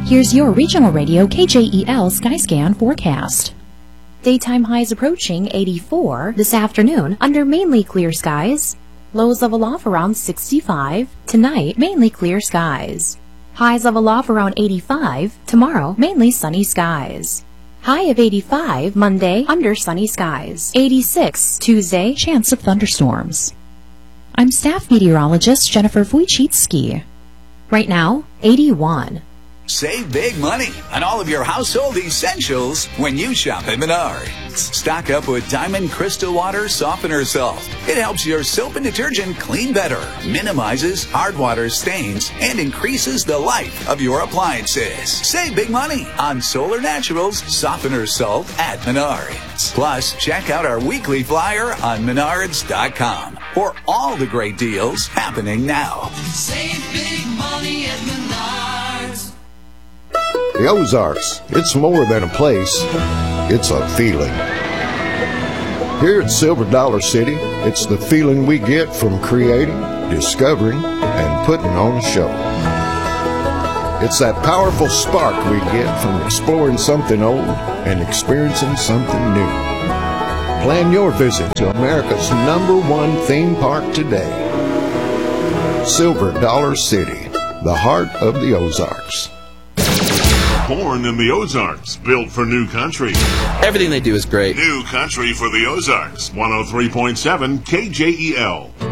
Here's your regional radio KJEL Skyscan forecast. Daytime highs approaching 84 this afternoon under mainly clear skies. Lows level off around 65. Tonight, mainly clear skies. Highs level off around 85. Tomorrow, mainly sunny skies. High of 85 Monday, under sunny skies. 86 Tuesday, chance of thunderstorms. I'm staff meteorologist Jennifer Wojcicki. Right now, 81. Save big money on all of your household essentials when you shop at Menards. Stock up with Diamond Crystal Water Softener Salt. It helps your soap and detergent clean better, minimizes hard water stains, and increases the life of your appliances. Save big money on Solar Naturals Softener Salt at Menards. Plus, check out our weekly flyer on Menards.com for all the great deals happening now. Save big money at Menards. The Ozarks, it's more than a place, it's a feeling. Here at Silver Dollar City, it's the feeling we get from creating, discovering, and putting on a show. It's that powerful spark we get from exploring something old and experiencing something new. Plan your visit to America's #1 theme park today. Silver Dollar City, the heart of the Ozarks. Born in the Ozarks, built for new country. Everything they do is great. New country for the Ozarks. 103.7 KJEL.